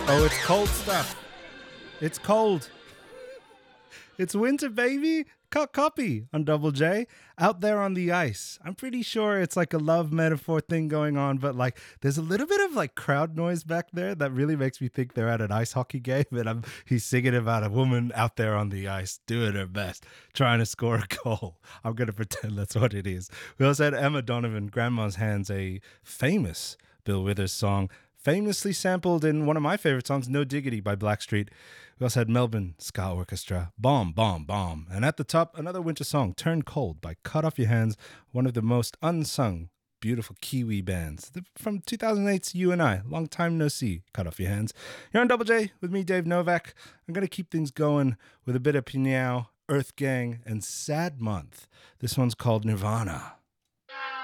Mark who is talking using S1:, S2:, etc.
S1: Oh, it's cold stuff. It's cold. It's winter, baby. Copy on Double J. Out there on the ice. I'm pretty sure it's like a love metaphor thing going on, but like there's a little bit of like crowd noise back there that really makes me think they're at an ice hockey game, and he's singing about a woman out there on the ice doing her best, trying to score a goal. I'm gonna pretend that's what it is. We also had Emma Donovan, Grandma's Hands, a famous Bill Withers song, famously sampled in one of my favorite songs, No Diggity by Blackstreet. We also had Melbourne Ska Orchestra, Bomb, Bomb, Bomb. And at the top, another winter song, Turn Cold by Cut Off Your Hands, one of the most unsung, beautiful Kiwi bands. From 2008's You and I, long time no see, Cut Off Your Hands. You're on Double J with me, Dave Novak. I'm going to keep things going with a bit of Pinyao, Earth Gang, and Sad Month. This one's called Nirvana.